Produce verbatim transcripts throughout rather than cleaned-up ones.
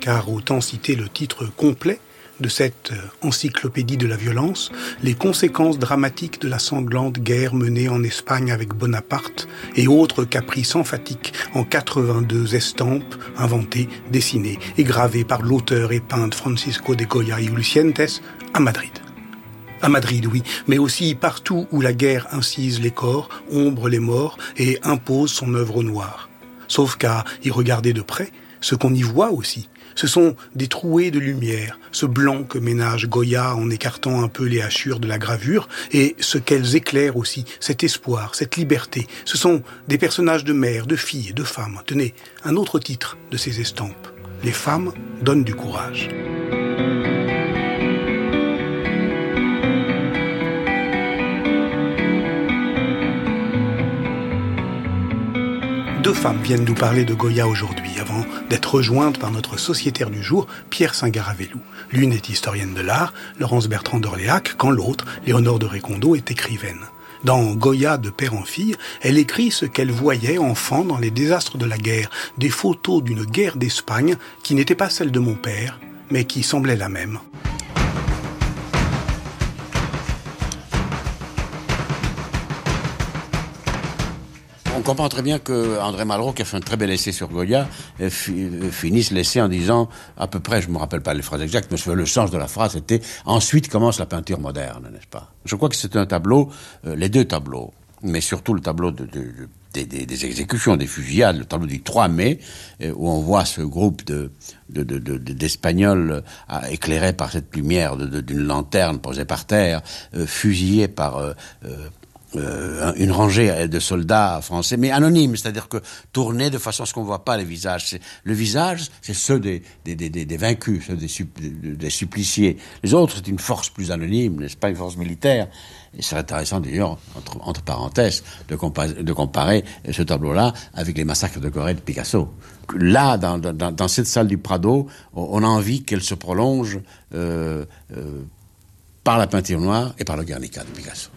car autant citer le titre complet de cette encyclopédie de la violence, les conséquences dramatiques de la sanglante guerre menée en Espagne avec Bonaparte et autres caprices emphatiques en quatre-vingt-deux estampes inventées, dessinées et gravées par l'auteur et peintre Francisco de Goya y Lucientes à Madrid. À Madrid, oui, mais aussi partout où la guerre incise les corps, ombre les morts et impose son œuvre au noir. Sauf qu'à y regarder de près, ce qu'on y voit aussi, ce sont des trouées de lumière, ce blanc que ménage Goya en écartant un peu les hachures de la gravure, et ce qu'elles éclairent aussi, cet espoir, cette liberté. Ce sont des personnages de mères, de filles, de femmes. Tenez, un autre titre de ces estampes. Les femmes donnent du courage. Deux femmes viennent nous parler de Goya aujourd'hui, avant d'être rejointes par notre sociétaire du jour, Pierre Singaravellou. L'une est historienne de l'art, Laurence Bertrand d'Orléac, quand l'autre, Léonore de Récondo, est écrivaine. Dans Goya de père en fille, elle écrit ce qu'elle voyait enfant dans les désastres de la guerre, des photos d'une guerre d'Espagne qui n'était pas celle de mon père, mais qui semblait la même. On comprend très bien que André Malraux, qui a fait un très bel essai sur Goya, finisse l'essai en disant, à peu près, je ne me rappelle pas les phrases exactes, mais le sens de la phrase était « Ensuite commence la peinture moderne », n'est-ce pas ? Je crois que c'est un tableau, euh, les deux tableaux, mais surtout le tableau de, de, de, des, des, des exécutions, des fusillades, le tableau du trois mai, euh, où on voit ce groupe de, de, de, de, d'Espagnols euh, éclairés par cette lumière de, de, d'une lanterne posée par terre, euh, fusillés par... Euh, euh, Euh, une rangée de soldats français, mais anonymes, c'est-à-dire que tournés de façon à ce qu'on ne voit pas les visages. C'est, le visage, c'est ceux des, des, des, des vaincus, ceux des, des suppliciés. Les autres, c'est une force plus anonyme, n'est-ce pas, une force militaire. Et c'est intéressant d'ailleurs, entre, entre parenthèses, de comparer, de comparer ce tableau-là avec les massacres de Corée de Picasso. Là, dans, dans, dans cette salle du Prado, on a envie qu'elle se prolonge euh, euh, par la peinture noire et par le Guernica de Picasso.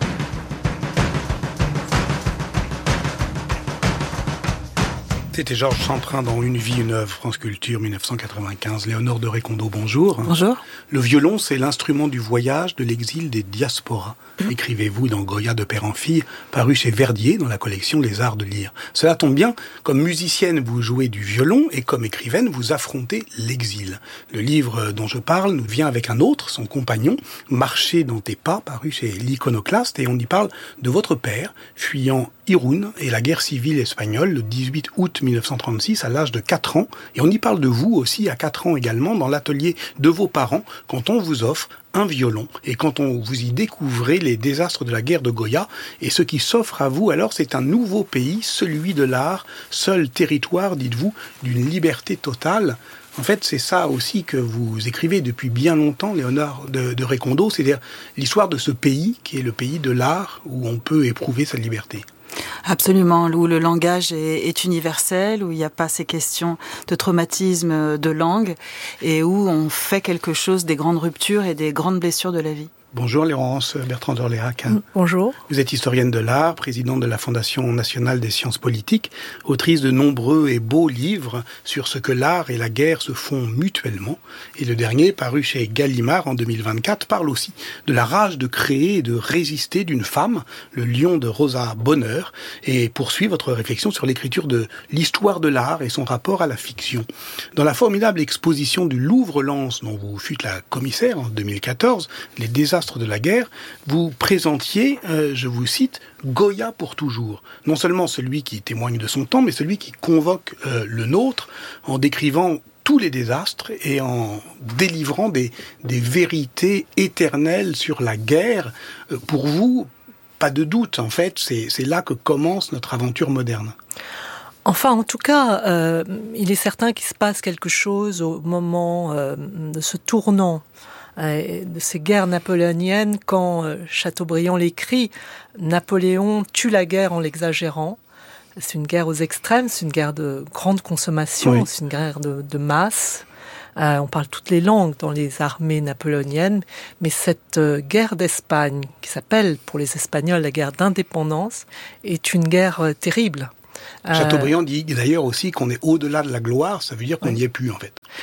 C'était Georges Centrin dans Une vie, une œuvre, France Culture, dix-neuf cent quatre-vingt-quinze. Léonore de Récondo, bonjour. Bonjour. Le violon, c'est l'instrument du voyage, de l'exil, des diasporas. Mmh. Écrivez-vous dans Goya de père en fille, paru chez Verdier dans la collection Les Arts de lire. Cela tombe bien, comme musicienne, vous jouez du violon et comme écrivaine, vous affrontez l'exil. Le livre dont je parle nous vient avec un autre, son compagnon, Marcher dans tes pas, paru chez l'Iconoclaste, et on y parle de votre père, fuyant Irún et la guerre civile espagnole le dix-huit août dix-neuf cent trente-six à l'âge de quatre ans. Et on y parle de vous aussi à quatre ans également dans l'atelier de vos parents quand on vous offre un violon et quand on vous y découvrez les désastres de la guerre de Goya. Et ce qui s'offre à vous alors, c'est un nouveau pays, celui de l'art, seul territoire, dites-vous, d'une liberté totale. En fait, c'est ça aussi que vous écrivez depuis bien longtemps, Léonore de, de Récondo, c'est-à-dire l'histoire de ce pays qui est le pays de l'art où on peut éprouver sa liberté. Absolument, où le langage est, est universel, où il n'y a pas ces questions de traumatisme de langue et où on fait quelque chose des grandes ruptures et des grandes blessures de la vie. Bonjour Laurence Bertrand d'Orléac. Bonjour. Vous êtes historienne de l'art, présidente de la Fondation nationale des sciences politiques, autrice de nombreux et beaux livres sur ce que l'art et la guerre se font mutuellement. Et le dernier, paru chez Gallimard en deux mille vingt-quatre, parle aussi de la rage de créer et de résister d'une femme, le lion de Rosa Bonheur, et poursuit votre réflexion sur l'écriture de l'histoire de l'art et son rapport à la fiction. Dans la formidable exposition du Louvre-Lens, dont vous fûtes la commissaire en deux mille quatorze, les désastres de la guerre, vous présentiez, euh, je vous cite, Goya pour toujours. Non seulement celui qui témoigne de son temps, mais celui qui convoque euh, le nôtre en décrivant tous les désastres et en délivrant des, des vérités éternelles sur la guerre. Euh, pour vous, pas de doute, en fait, c'est, c'est là que commence notre aventure moderne. Enfin, en tout cas, euh, il est certain qu'il se passe quelque chose au moment euh, de ce tournant de ces guerres napoléoniennes, quand Chateaubriand l'écrit, Napoléon tue la guerre en l'exagérant. C'est une guerre aux extrêmes, c'est une guerre de grande consommation, oui. C'est une guerre de, de masse. Euh, on parle toutes les langues dans les armées napoléoniennes, mais cette euh, guerre d'Espagne, qui s'appelle pour les Espagnols la guerre d'indépendance, est une guerre euh, terrible. Chateaubriand dit d'ailleurs aussi qu'on est au-delà de la gloire, ça veut dire qu'on n'y est plus en fait.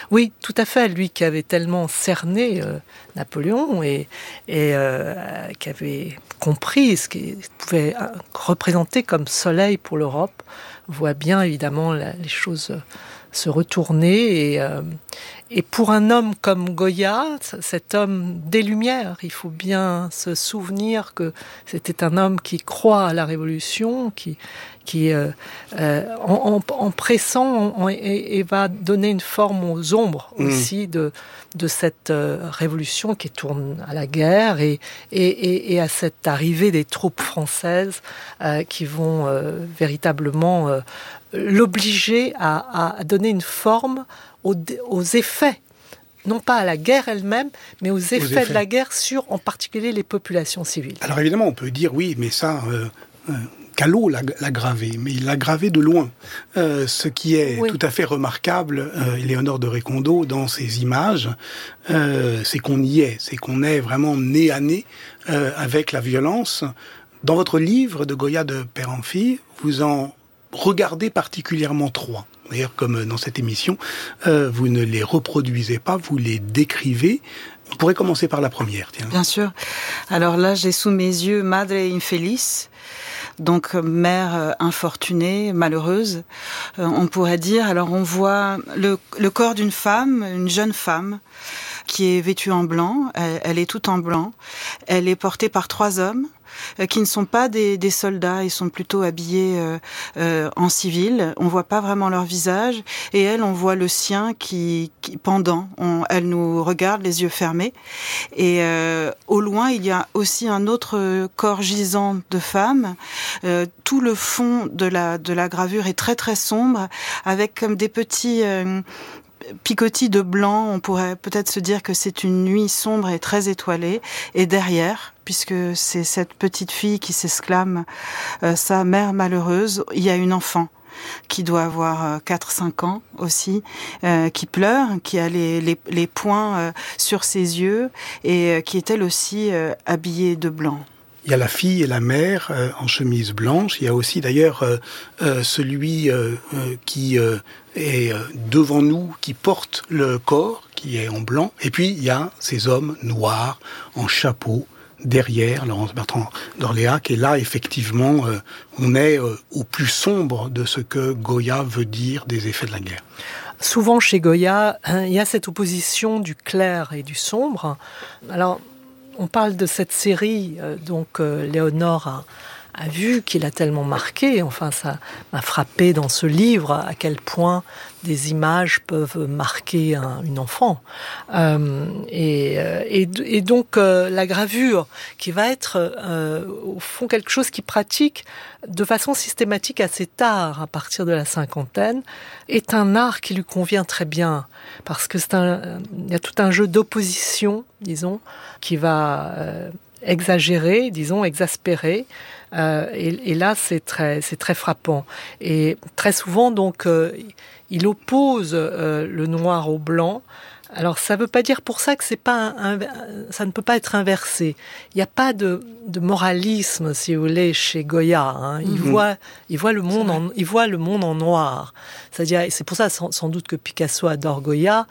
Oui, tout à fait. Lui qui avait tellement cerné euh, Napoléon et, et euh, qui avait compris ce qu'il pouvait représenter comme soleil pour l'Europe, voit bien évidemment la, les choses se retourner. Et, euh, et pour un homme comme Goya, cet homme des Lumières, il faut bien se souvenir que c'était un homme qui croit à la Révolution, qui, qui euh, euh, en, en, en pressant en, et, et va donner une forme aux ombres mmh. aussi de, de cette euh, Révolution qui tourne à la guerre et, et, et, et à cette arrivée des troupes françaises euh, qui vont euh, véritablement euh, l'obliger à, à donner une forme aux, aux effets, non pas à la guerre elle-même, mais aux effets, aux effets de la guerre sur, en particulier, les populations civiles. Alors évidemment, on peut dire, oui, mais ça, euh, euh, Callot l'a, l'a gravé, mais il l'a gravé de loin. Euh, ce qui est oui. tout à fait remarquable, euh, Léonore de Récondo, dans ses images, euh, c'est qu'on y est, c'est qu'on est vraiment nez à nez euh, avec la violence. Dans votre livre de Goya de père en fille, vous en regardez particulièrement trois. D'ailleurs, comme dans cette émission, euh, vous ne les reproduisez pas, vous les décrivez. On pourrait commencer par la première, tiens. Bien sûr. Alors là, j'ai sous mes yeux Madre Infeliz, donc mère infortunée, malheureuse, euh, on pourrait dire. Alors on voit le, le corps d'une femme, une jeune femme, qui est vêtue en blanc, elle, elle est toute en blanc, elle est portée par trois hommes, qui ne sont pas des, des soldats, ils sont plutôt habillés euh, euh, en civil. On voit pas vraiment leur visage. Et elle, on voit le sien qui, qui pendant. On, elle nous regarde, les yeux fermés. Et euh, au loin, il y a aussi un autre corps gisant de femme. Euh, tout le fond de la de la gravure est très très sombre, avec comme des petits euh, picotis de blanc. On pourrait peut-être se dire que c'est une nuit sombre et très étoilée. Et derrière, puisque c'est cette petite fille qui s'exclame euh, sa mère malheureuse, il y a une enfant qui doit avoir euh, quatre cinq ans aussi, euh, qui pleure, qui a les, les, les poings euh, sur ses yeux et euh, qui est elle aussi euh, habillée de blanc. Il y a la fille et la mère euh, en chemise blanche. Il y a aussi d'ailleurs euh, euh, celui euh, euh, qui euh, est euh, devant nous, qui porte le corps, qui est en blanc. Et puis il y a ces hommes noirs en chapeau derrière Laurence Bertrand d'Orléac. Et là, effectivement, euh, on est euh, au plus sombre de ce que Goya veut dire des effets de la guerre. Souvent chez Goya, il y a cette opposition du clair et du sombre. Alors, on parle de cette série, euh, donc euh, Léonore a, a vu, qui l'a tellement marqué. Enfin, ça m'a frappé dans ce livre à quel point des images peuvent marquer un, une enfant. Euh, et, et, et donc euh, la gravure, qui va être euh, au fond quelque chose qu'il pratique de façon systématique assez tard, à partir de la cinquantaine, est un art qui lui convient très bien, parce que c'est un, il y a tout un jeu d'opposition, disons, qui va euh, exagérer, disons, exaspérer. Euh, et, et là, c'est très, c'est très frappant. Et très souvent, donc, euh, il oppose euh, le noir au blanc. Alors, ça ne veut pas dire pour ça que c'est pas un, un, ça ne peut pas être inversé. Il n'y a pas de, de moralisme, si vous voulez, chez Goya. Hein. Il, mmh. voit, il, voit le monde en, il voit le monde en noir. C'est-à-dire, c'est pour ça sans, sans doute que Picasso adore Goya.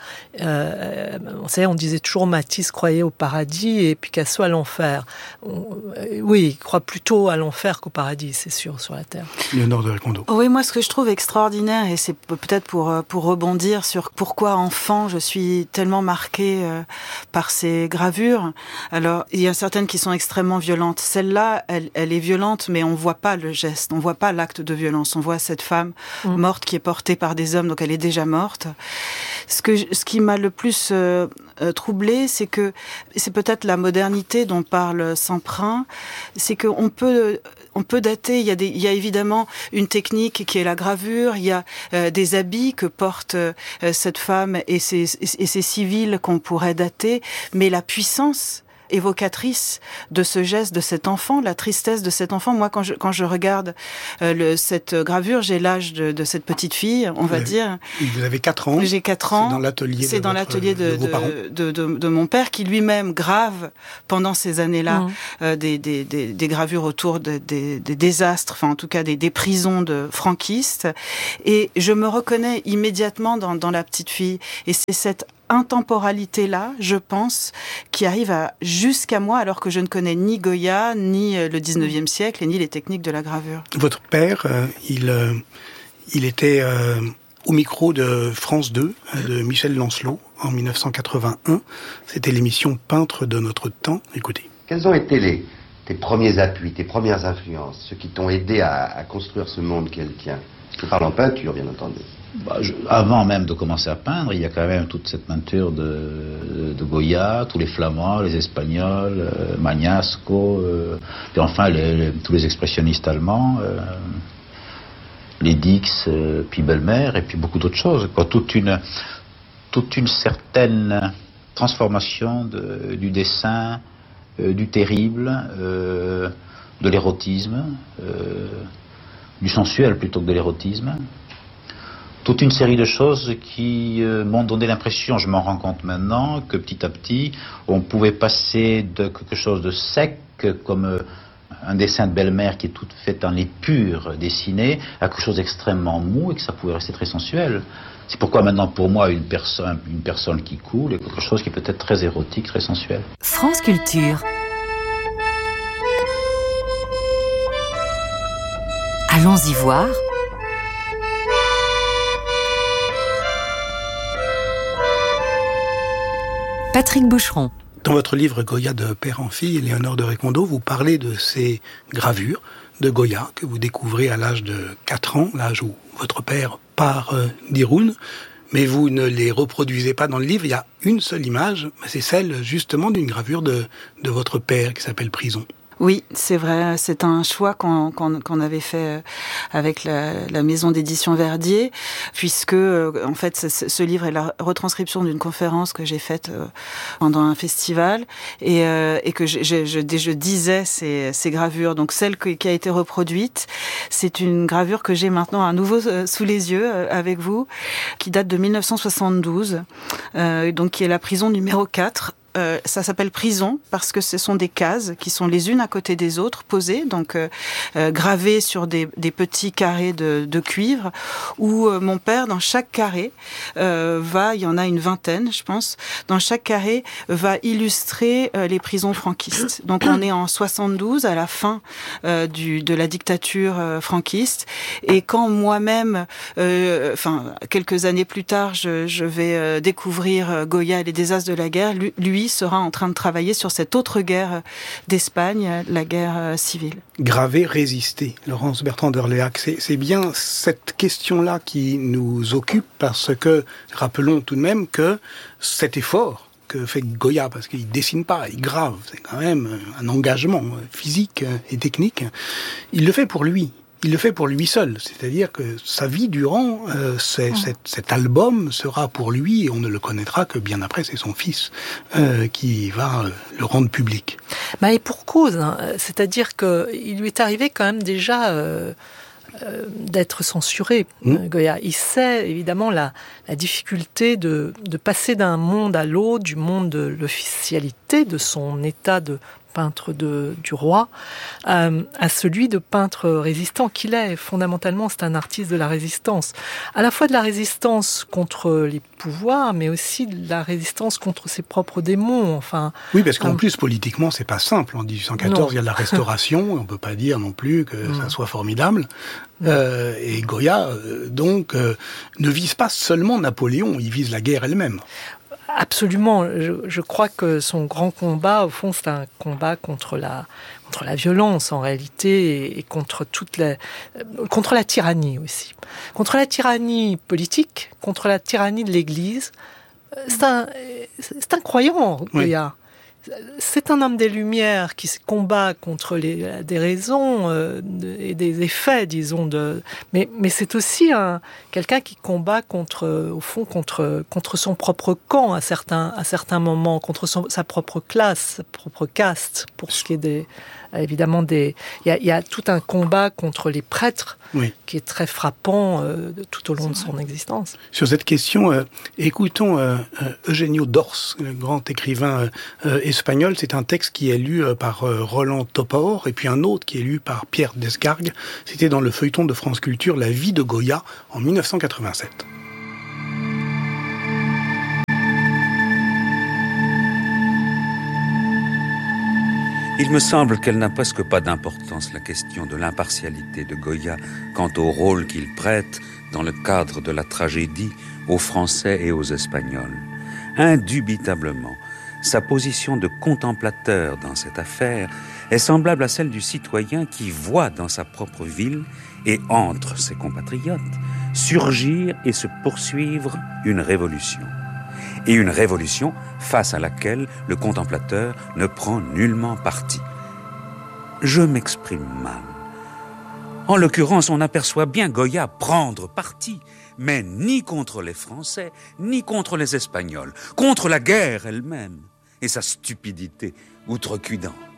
Euh, on, savait, on disait toujours Matisse croyait au paradis et Picasso à l'enfer. On, euh, oui, il croit plutôt à l'enfer qu'au paradis, c'est sûr, sur la terre. Léonore de Récondo. Oui, moi, ce que je trouve extraordinaire, et c'est peut-être pour, pour rebondir sur pourquoi enfant je suis tellement marquée euh, par ces gravures. Alors, il y a certaines qui sont extrêmement violentes. Celle-là, elle, elle est violente, mais on voit pas le geste, on voit pas l'acte de violence. On voit cette femme mmh. morte qui est portée par des hommes, donc elle est déjà morte. Ce que, ce qui m'a le plus euh, euh, troublée, c'est que c'est peut-être la modernité dont parle Semprin, c'est qu'on peut on peut dater. Il y a des, il y a évidemment une technique qui est la gravure. Il y a euh, des habits que porte euh, cette femme et ces et ces civils qu'on pourrait dater, mais la puissance évocatrice de ce geste de cet enfant, la tristesse de cet enfant. Moi, quand je, quand je regarde euh, le, cette gravure, j'ai l'âge de, de cette petite fille, on va vous dire. Vous avez quatre ans. J'ai quatre ans. C'est dans l'atelier, C'est de, dans votre, l'atelier de, de, vos parents. de, de, de, de mon père, qui lui-même grave pendant ces années-là mmh. euh, des, des, des, des gravures autour de, des, des désastres, enfin en tout cas des, des prisons de franquistes. Et je me reconnais immédiatement dans, dans la petite fille. Et c'est cette intemporalité-là, je pense, qui arrive à, jusqu'à moi, alors que je ne connais ni Goya, ni le dix-neuvième siècle, et ni les techniques de la gravure. Votre père, euh, il, euh, il était euh, au micro de France deux, de Michel Lancelot, en dix-neuf cent quatre-vingt-un. C'était l'émission Peintre de notre temps. Écoutez. Quels ont été les, tes premiers appuis, tes premières influences, ceux qui t'ont aidé à, à construire ce monde qui est le tien? Je parle en peinture, bien entendu. Bah, je, avant même de commencer à peindre, il y a quand même toute cette peinture de, de Goya, tous les Flamands, les Espagnols, euh, Magnasco, euh, et enfin les, les, tous les expressionnistes allemands, euh, les Dix, euh, puis Belmer, et puis beaucoup d'autres choses. Quoi. Toute une, toute une certaine transformation de, du dessin, euh, du terrible, euh, de l'érotisme, euh, du sensuel plutôt que de l'érotisme. Toute une série de choses qui euh, m'ont donné l'impression, je m'en rends compte maintenant, que petit à petit, on pouvait passer de quelque chose de sec, comme euh, un dessin de belle-mère qui est tout fait en épure dessiné, à quelque chose d'extrêmement mou et que ça pouvait rester très sensuel. C'est pourquoi maintenant, pour moi, une personne, une personne qui coule est quelque chose qui peut être très érotique, très sensuel. France Culture. Allons-y voir. Patrick Boucheron. Dans votre livre Goya de père en fille, Léonore de Récondo, vous parlez de ces gravures de Goya que vous découvrez à l'âge de quatre ans, l'âge où votre père part euh, d'Irun, mais vous ne les reproduisez pas dans le livre. Il y a une seule image, c'est celle justement d'une gravure de, de votre père qui s'appelle Prison. Oui, c'est vrai, c'est un choix qu'on, qu'on, qu'on avait fait avec la, la maison d'édition Verdier, puisque en fait ce, ce livre est la retranscription d'une conférence que j'ai faite pendant un festival et, et que je, je, je, je disais ces, ces gravures. Donc celle qui a été reproduite, c'est une gravure que j'ai maintenant à nouveau sous les yeux avec vous, qui date de dix-neuf cent soixante-douze, euh, donc qui est la prison numéro quatre. Euh, ça s'appelle prison parce que ce sont des cases qui sont les unes à côté des autres, posées, donc euh, euh, gravées sur des, des petits carrés de, de cuivre, où euh, mon père, dans chaque carré, euh, va, il y en a une vingtaine, je pense, dans chaque carré, va illustrer euh, les prisons franquistes. Donc on est en soixante-douze, à la fin euh, du, de la dictature euh, franquiste, et quand moi-même, euh, enfin, quelques années plus tard, je, je vais euh, découvrir euh, Goya et les désastres de la guerre, lui, lui sera en train de travailler sur cette autre guerre d'Espagne, la guerre civile. Graver, résister. Laurence Bertrand d'Orléac, c'est, c'est bien cette question-là qui nous occupe parce que, rappelons tout de même que cet effort que fait Goya, parce qu'il dessine pas, il grave, c'est quand même un engagement physique et technique, il le fait pour lui. Il le fait pour lui seul, c'est-à-dire que sa vie durant, euh, c'est, mmh. cet, cet album sera pour lui et on ne le connaîtra que bien après, c'est son fils euh, qui va euh, le rendre public. Bah et pour cause, hein, c'est-à-dire qu'il lui est arrivé quand même déjà euh, euh, d'être censuré, mmh. Goya. Il sait évidemment la, la difficulté de, de passer d'un monde à l'autre, du monde de l'officialité, de son état de peintre de, du roi, euh, à celui de peintre résistant qu'il est. Fondamentalement, c'est un artiste de la résistance. À la fois de la résistance contre les pouvoirs, mais aussi de la résistance contre ses propres démons. Enfin, oui, parce qu'en euh, plus, politiquement, c'est pas simple. En dix-huit cent quatorze, non. Il y a la Restauration, on peut pas dire non plus que non. ça soit formidable. Euh, et Goya, euh, donc, euh, ne vise pas seulement Napoléon, il vise la guerre elle-même. Absolument. Je, je crois que son grand combat, au fond, c'est un combat contre la, contre la violence, en réalité, et, et contre toute la, contre la tyrannie aussi. Contre la tyrannie politique, contre la tyrannie de l'Église. C'est un, c'est un croyant, Goya. Oui. c'est un homme des Lumières qui se combat contre les, des raisons euh, de, et des effets, disons. De, mais, mais c'est aussi un, quelqu'un qui combat contre, au fond, contre, contre son propre camp à certains, à certains moments, contre son, sa propre classe, sa propre caste, pour ce qui est des... Évidemment, des, il y a, il y a tout un combat contre les prêtres oui. qui est très frappant euh, tout au long de son existence. Sur cette question, euh, écoutons euh, Eugenio Dors, le grand écrivain euh, espagnol. C'est un texte qui est lu euh, par euh, Roland Topaor et puis un autre qui est lu par Pierre Descargues. C'était dans le feuilleton de France Culture, La vie de Goya, en dix-neuf cent quatre-vingt-sept. Il me semble qu'elle n'a presque pas d'importance, la question de l'impartialité de Goya quant au rôle qu'il prête dans le cadre de la tragédie aux Français et aux Espagnols. Indubitablement, sa position de contemplateur dans cette affaire est semblable à celle du citoyen qui voit dans sa propre ville et entre ses compatriotes surgir et se poursuivre une révolution. Et une révolution face à laquelle le contemplateur ne prend nullement parti. Je m'exprime mal. En l'occurrence, on aperçoit bien Goya prendre parti, mais ni contre les Français, ni contre les Espagnols, contre la guerre elle-même et sa stupidité outrecuidante.